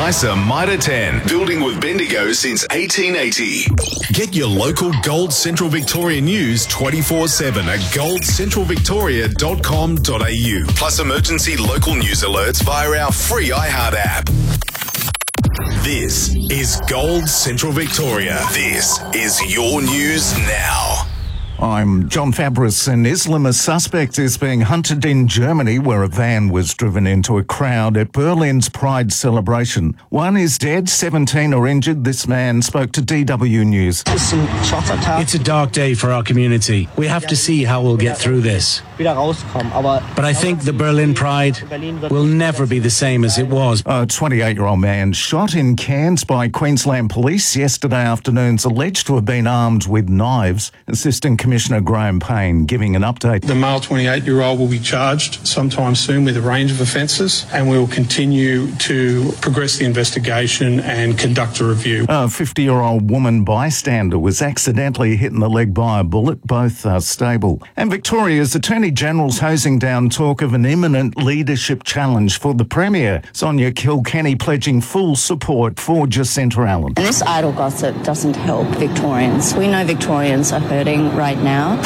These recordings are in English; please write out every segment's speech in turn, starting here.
nicer Mitre 10. Building with Bendigo since 1880. Get your local Gold Central Victoria news 24/7 at goldcentralvictoria.com.au. Plus emergency local news alerts via our free iHeart app. This is Gold Central Victoria. This is your news now. I'm John Fabris. An Islamist suspect is being hunted in Germany, where a van was driven into a crowd at Berlin's Pride celebration. One is dead, 17 are injured. This man spoke to DW News. It's a dark day for our community. We have to see how we'll get through this. But I think the Berlin Pride will never be the same as it was. A 28-year-old man shot in Cairns by Queensland Police yesterday afternoon is alleged to have been armed with knives. Assistant Commissioner Graham Payne giving an update. The male 28-year-old will be charged sometime soon with a range of offences, and we will continue to progress the investigation and conduct a review. A 50-year-old woman bystander was accidentally hit in the leg by a bullet. Both are stable. And Victoria's Attorney General's hosing down talk of an imminent leadership challenge for the Premier. Sonia Kilkenny pledging full support for Jacinta Allen. And this idle gossip doesn't help Victorians. We know Victorians are hurting right now.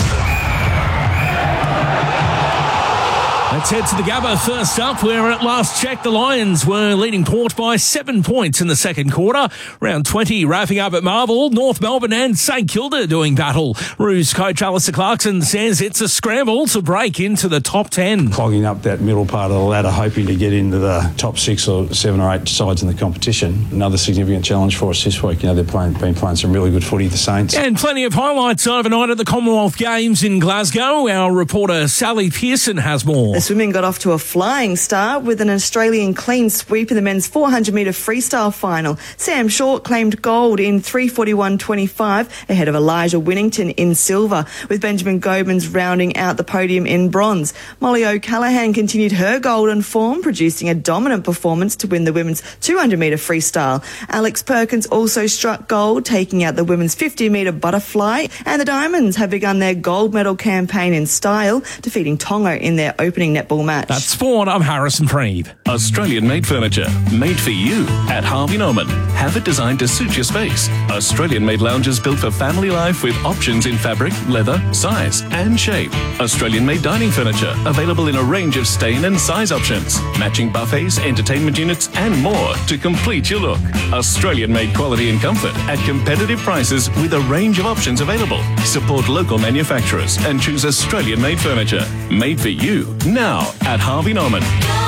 Let's head to the Gabba first up, where at last check the Lions were leading Port by 7 points in the second quarter. Round 20 wrapping up at Marvel, North Melbourne and St Kilda doing battle. Roos coach Alistair Clarkson says it's a scramble to break into the top 10. Clogging up that middle part of the ladder, hoping to get into the top 6 or 7 or 8 sides in the competition. Another significant challenge for us this week. You know, they've been playing some really good footy, the Saints. And plenty of highlights overnight at the Commonwealth Games in Glasgow. Our reporter Sally Pearson has more. The swimming got off to a flying start with an Australian clean sweep in the men's 400-metre freestyle final. Sam Short claimed gold in 3:41.25 ahead of Elijah Winnington in silver, with Benjamin Gobens rounding out the podium in bronze. Molly O'Callaghan continued her golden form, producing a dominant performance to win the women's 200-metre freestyle. Alex Perkins also struck gold, taking out the women's 50-metre butterfly, and the Diamonds have begun their gold medal campaign in style, defeating Tonga in their opening netball match. That's sport. I'm Harrison Freed. Australian-made furniture, made for you at Harvey Norman. Have it designed to suit your space. Australian-made lounges built for family life with options in fabric, leather, size and shape. Australian-made dining furniture, available in a range of stain and size options. Matching buffets, entertainment units and more to complete your look. Australian-made quality and comfort at competitive prices with a range of options available. Support local manufacturers and choose Australian-made furniture. Made for you now at Harvey Norman.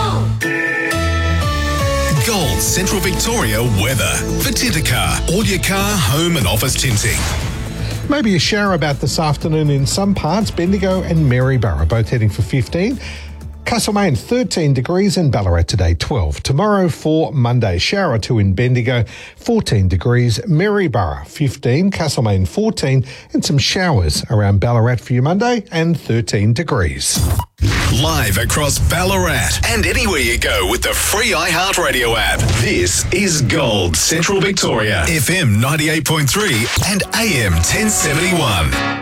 Gold Central Victoria weather. For Titacar, all your car, home and office tinting. Maybe a shower about this afternoon in some parts. Bendigo and Maryborough both heading for 15. Castlemaine 13 degrees and Ballarat today 12. Tomorrow for Monday, shower or 2 in Bendigo, 14 degrees, Maryborough 15, Castlemaine 14 and some showers around Ballarat for you Monday and 13 degrees. Live across Ballarat and anywhere you go with the free iHeartRadio app. This is Gold Central Victoria, FM 98.3 and AM 1071.